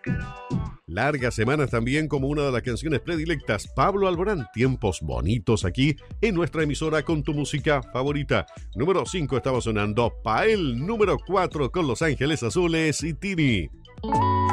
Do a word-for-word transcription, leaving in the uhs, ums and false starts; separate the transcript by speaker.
Speaker 1: Largas semanas también como una de las canciones predilectas. Pablo Alborán, tiempos bonitos aquí en nuestra emisora con tu música favorita. Número cinco estaba sonando Pael, número cuatro con Los Ángeles Azules y Tini.